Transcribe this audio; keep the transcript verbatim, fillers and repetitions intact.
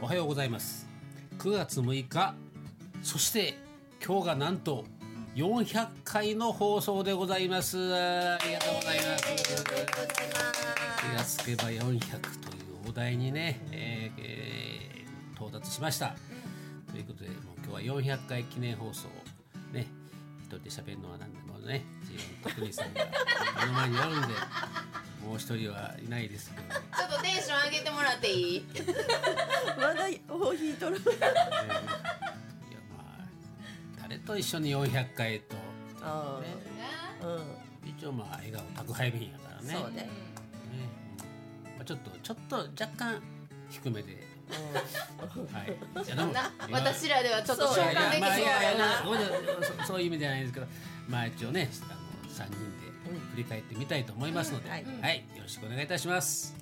はようございます。くがつむいか、そして今日がなんとよんひゃっかいの放送でございます。ありがとうございます。気がつけばよんひゃくというお題にね、えーえー、到達しました、うん、ということでもう今日はよんひゃっかい記念放送ね、一人で喋るのは何でもね、自分徳光さんが目の前にあるんでもう一人はいないですけど、ね、 ちょっとテンション上げてもらっていいまだ尾引いとる、ね、いやまあ誰と一緒によんひゃっかいと、ね、うん、一応まあ笑顔宅配便やからね、 そうね、ね、 まあ、ちょっとちょっと若干低めで、うん、はい、じゃあ私らではちょっと共感できそうやな、 そ, そういう意味じゃないですけど、まあ一応ねあのさんにんで振り返ってみたいと思いますので、うん、はい、はい、よろしくお願いいたします。